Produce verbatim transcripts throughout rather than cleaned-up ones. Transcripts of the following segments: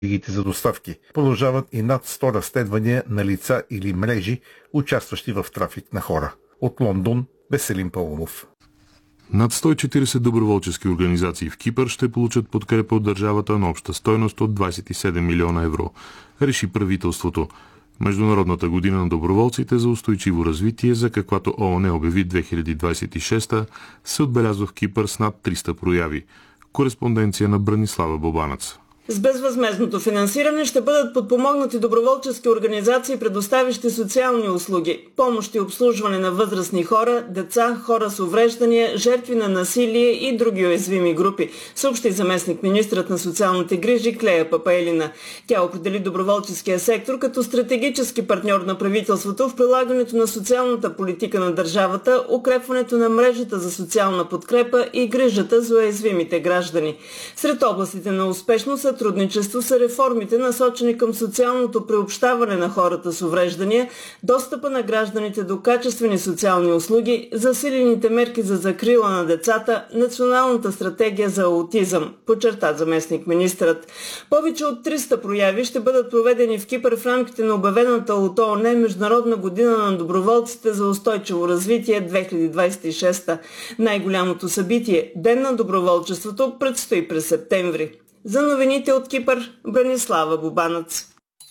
веригите за доставки. Продължават и над сто разследвания на лица или мрежи, участващи в трафик на хора. От Лондон, Веселин Паунов. Над сто и четиридесет доброволчески организации в Кипър ще получат подкрепа от държавата на обща стойност от двадесет и седем милиона евро, реши правителството. Международната година на доброволците за устойчиво развитие, за каквато ООН обяви две хиляди двадесет и шеста, се отбелязва в Кипър с над триста прояви. Кореспонденция на Бранислава Бобанец. С безвъзмездното финансиране ще бъдат подпомогнати доброволчески организации, предоставящи социални услуги, помощ и обслужване на възрастни хора, деца, хора с увреждания, жертви на насилие и други уязвими групи, съобщи заместник-министрът на социалните грижи Клея Папаелина. Тя определи доброволческия сектор като стратегически партньор на правителството в прилагането на социалната политика на държавата, укрепването на мрежата за социална подкрепа и грижата за уязвимите граждани. Сред областите на успешност сътрудничество са реформите, насочени към социалното приобщаване на хората с увреждания, достъпа на гражданите до качествени социални услуги, засилените мерки за закрила на децата, националната стратегия за аутизъм, подчерта заместник-министърът. Повече от триста прояви ще бъдат проведени в Кипър в рамките на обявената от ООН Международна година на доброволците за устойчиво развитие две хиляди двадесет и шеста. Най-голямото събитие, Ден на доброволчеството, предстои през септември. За новините от Кипър, Бранислава Бобанец.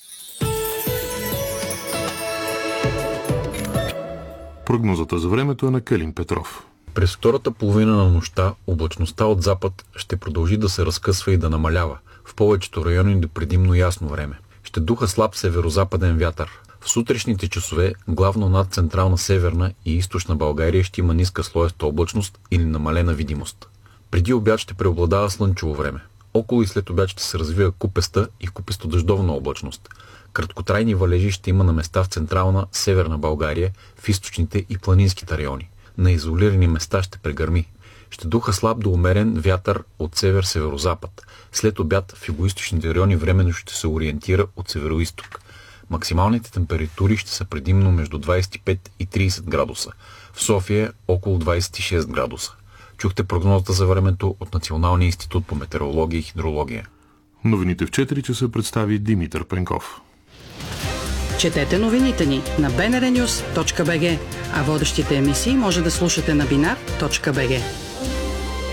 Прогнозата за времето е на Калин Петров. През втората половина на нощта облачността от запад ще продължи да се разкъсва и да намалява. В повечето райони до предимно ясно време. Ще духа слаб северо-западен вятър. В сутрешните часове, главно над централна, северна и източна България, ще има ниска слоеста облачност или намалена видимост. Преди обяд ще преобладава слънчево време. Около и след обяд ще се развива купеста и купесто-дъждовна облачност. Краткотрайни валежи ще има на места в централна, северна България, в източните и планинските райони. На изолирани места ще прегърми. Ще духа слаб до умерен вятър от север-северозапад. След обяд в югоизточните райони временно ще се ориентира от североизток. Максималните температури ще са предимно между двадесет и пет и тридесет градуса. В София около двадесет и шест градуса. Чухте прогнозата за времето от Националния институт по метеорология и хидрология. Новините в четири часа представи Димитър Пенков. Четете новините ни на би ен ар нюс точка би джи, а водещите емисии може да слушате на бинар точка би джи.